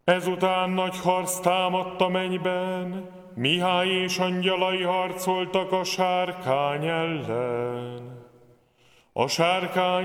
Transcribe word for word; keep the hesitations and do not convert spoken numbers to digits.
Ezután nagy harc támadt a mennyben, Mihály és angyalai harcoltak a sárkány ellen. A sárkány